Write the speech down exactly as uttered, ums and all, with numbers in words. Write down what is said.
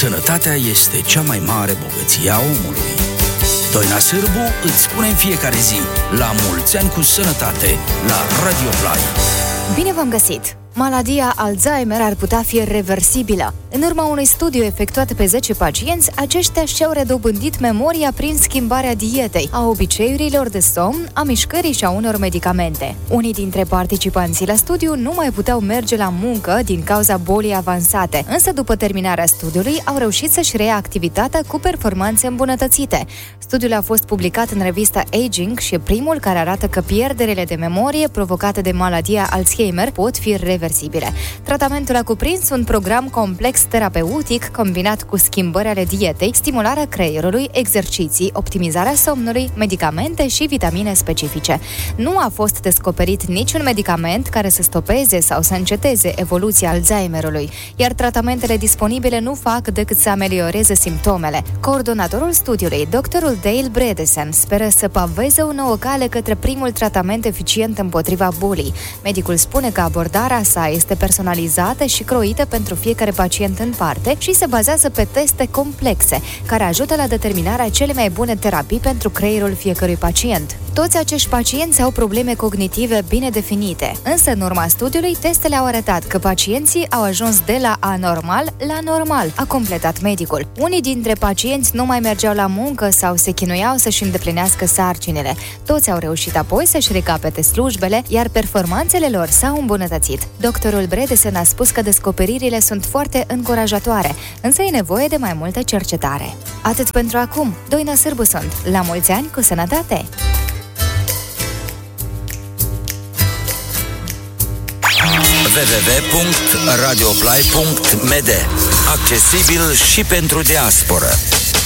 Sănătatea este cea mai mare bogăție a omului. Doina Sârbu îți spune în fiecare zi: la mulți ani cu sănătate, la Radio Play. Bine v-am găsit! Maladia Alzheimer ar putea fi reversibilă. În urma unui studiu efectuat pe zece pacienți, aceștia și-au redobândit memoria prin schimbarea dietei, a obiceiurilor de somn, a mișcării și a unor medicamente. Unii dintre participanții la studiu nu mai puteau merge la muncă din cauza bolii avansate, însă după terminarea studiului au reușit să-și reia activitatea cu performanțe îmbunătățite. Studiul a fost publicat în revista Aging și e primul care arată că pierderile de memorie provocate de maladia Alzheimer pot fi reversibile. Tratamentul a cuprins un program complex terapeutic combinat cu schimbări ale dietei, stimularea creierului, exerciții, optimizarea somnului, medicamente și vitamine specifice. Nu a fost descoperit niciun medicament care să stopeze sau să înceteze evoluția Alzheimerului, iar tratamentele disponibile nu fac decât să amelioreze simptomele. Coordonatorul studiului, doctorul Dale Bredesen, speră să paveze o nouă cale către primul tratament eficient împotriva bolii. Medicul spune că abordarea sa este personalizată și croită pentru fiecare pacient în parte și se bazează pe teste complexe, care ajută la determinarea cele mai bune terapii pentru creierul fiecărui pacient. Toți acești pacienți au probleme cognitive bine definite, însă în urma studiului, testele au arătat că pacienții au ajuns de la anormal la normal, a completat medicul. Unii dintre pacienți nu mai mergeau la muncă sau se chinuiau să-și îndeplinească sarcinile. Toți au reușit apoi să-și recapete slujbele, iar performanțele lor s-au îmbunătățit. Doctorul Bredesen a spus că descoperirile sunt foarte încurajatoare, însă e nevoie de mai multă cercetare. Atât pentru acum. Doina Sârbu sunt. La mulți ani cu sănătate! w w w punct radioplay punct m d. Accesibil și pentru diasporă.